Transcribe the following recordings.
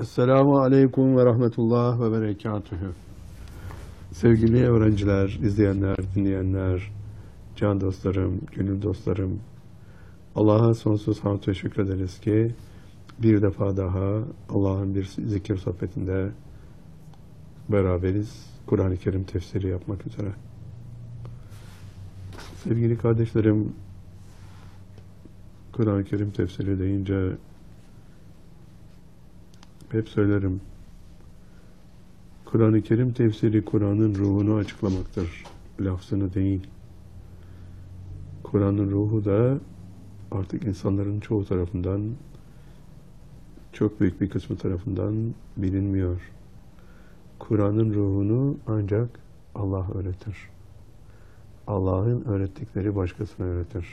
Esselamu Aleyküm ve Rahmetullah ve Berekatühü. Sevgili öğrenciler, izleyenler, dinleyenler, can dostlarım, gönül dostlarım, Allah'a sonsuz hamd ve şükrederiz ki bir defa daha Allah'ın bir zikir sohbetinde beraberiz. Kur'an-ı Kerim tefsiri yapmak üzere. Sevgili kardeşlerim, Kur'an-ı Kerim tefsiri deyince hep söylerim. Kur'an-ı Kerim tefsiri Kur'an'ın ruhunu açıklamaktır. Lafzını değil. Kur'an'ın ruhu da artık insanların çoğu tarafından, çok büyük bir kısmı tarafından bilinmiyor. Kur'an'ın ruhunu ancak Allah öğretir. Allah'ın öğrettikleri başkasına öğretir.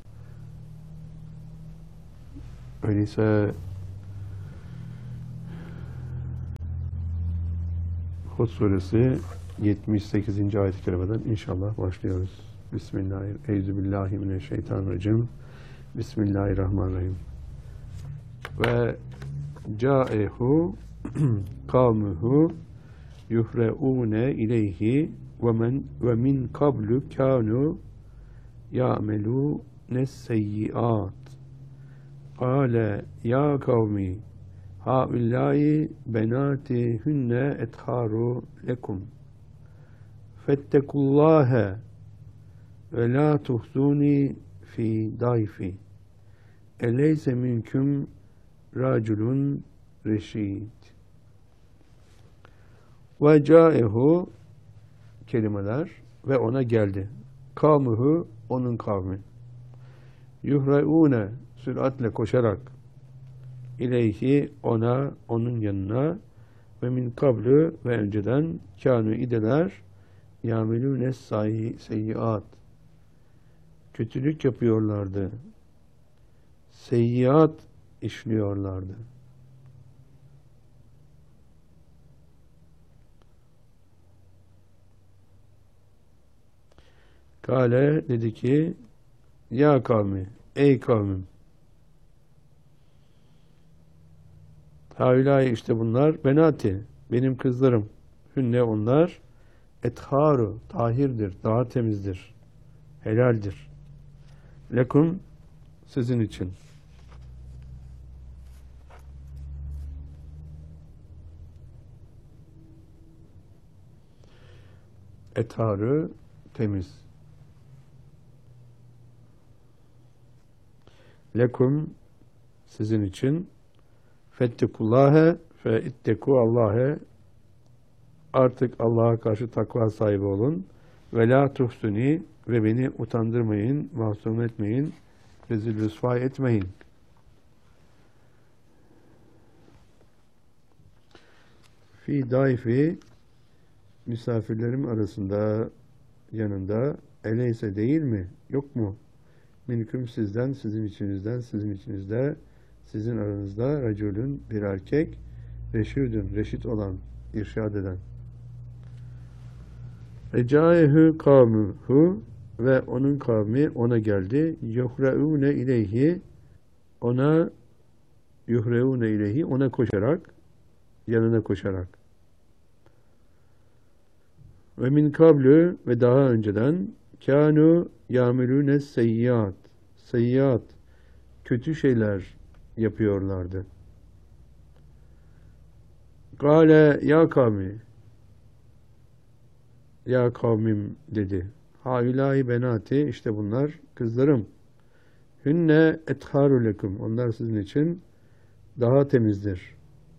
Öyleyse Hud suresi 78. ayet-i kerimeden inşallah başlıyoruz. Bismillahirrahmanirrahim. Euzubillahimineşşeytanirracim. Bismillahirrahmanirrahim. Ve câehu kavmuhu yuhreûne ileyhi ve min kablu kânû ya'melûne seyyiât. Kâle ya kavmi haulâi benâtihünne ethâru lekum fettekullâhe ve lâ tuhzûni fi dayfi eleyse minküm râculun reşîd. Ve câehu kelimeler ve ona geldi. Kavmuhu onun kavmi. Yuhreûne süratle koşarak İleyhi ona, onun yanına ve min kablu ve önceden kânû idiler yâmelûne seyyiat kötülük yapıyorlardı. Seyyiat işliyorlardı. Kale dedi ki ya kavmi, ey kavmim, haulâi işte bunlar benati, benim kızlarım, hünne onlar, etharu, tahirdir, daha temizdir, helaldir. Lekum, sizin için. Etharu, temiz. Lekum, sizin için. Fettekullâhe fe itteku Allah'e, artık Allah'a karşı takva sahibi olun. Ve la tuhsuni, ve beni utandırmayın, mahzun etmeyin, rezil rüsva etmeyin. Fi daifi, misafirlerim arasında, yanında, eleyse değil mi, yok mu? Minküm sizden, sizin içinizden, sizin içinizde, sizin aranızda racülün bir erkek, reşidün, reşit olan, irşad eden. Ecâehu kavmuhu, ve onun kavmi ona geldi. Yuhreûne ileyhi, ona yuhreûne ileyhi, ona koşarak, yanına koşarak. Ve min kablu, ve daha önceden kânû yâmelûne seyyiat, seyyiat, kötü şeyler yapıyorlardı. Kâle ya kavmi, ya kavmim dedi. Haulâi benâti, işte bunlar kızlarım. Hünne ethâru lekum, onlar sizin için daha temizdir.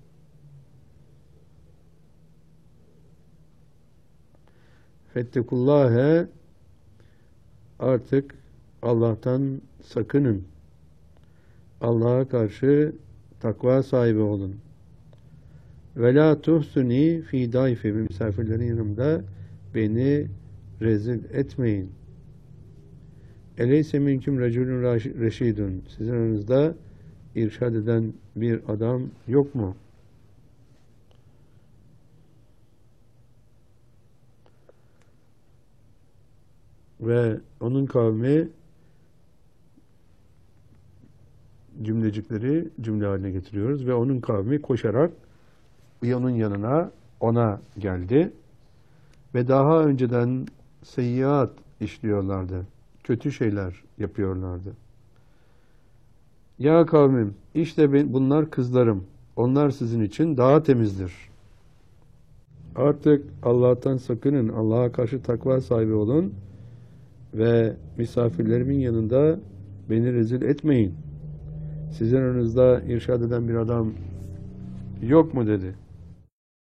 Fettekullâhe, artık Allah'tan sakının. Allah'a karşı takva sahibi olun. Ve la tuhsuni fi dayfi, misafirlerin yanımda beni rezil etmeyin. Eleyse minküm racülün reşidun, sizin aranızda irşad eden bir adam yok mu? Ve onun kavmi cümlecikleri cümle haline getiriyoruz ve onun kavmi koşarak onun yanına, ona geldi ve daha önceden seyyiat işliyorlardı. Kötü şeyler yapıyorlardı. Ya kavmim, işte bunlar kızlarım. Onlar sizin için daha temizdir. Artık Allah'tan sakının, Allah'a karşı takva sahibi olun ve misafirlerimin yanında beni rezil etmeyin. Sizin aranızda irşad eden bir adam yok mu dedi.